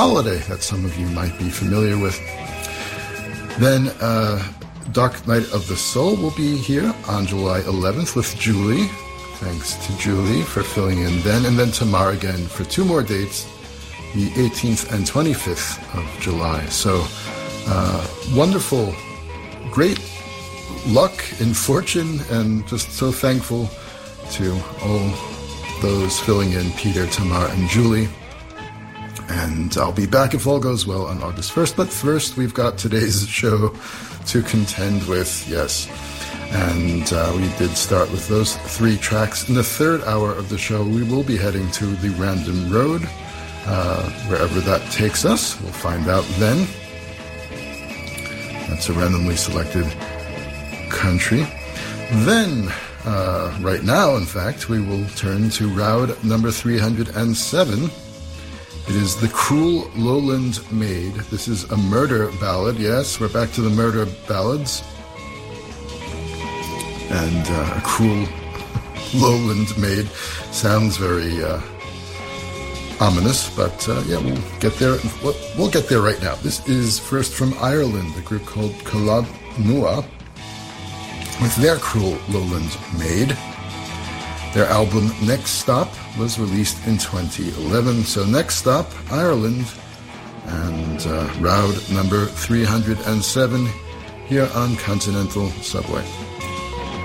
holiday that some of you might be familiar with. Then Dark Night of the Soul will be here on July 11th with Julie. Thanks to Julie for filling in then. And then Tamar again for 2 more dates, the 18th and 25th of July. So wonderful, great luck and fortune, and just so thankful to all those filling in, Peter, Tamar, and Julie. And I'll be back if all goes well on August 1st. But first, we've got today's show to contend with, yes. And we did start with those 3 tracks. In the third hour of the show, we will be heading to the Random Road, wherever that takes us. We'll find out then. That's a randomly selected country. Then, right now, in fact, we will turn to route number 307. It is The Cruel Lowland Maid. This is a murder ballad. Yes, we're back to the murder ballads. And a cruel lowland maid sounds very ominous, but yeah, we'll get there. We'll get there right now. This is first from Ireland, a group called Collab Nua, with their Cruel Lowland Maid. Their album Next Stop was released in 2011. So Next Stop, Ireland, and route number 307 here on Continental Subway.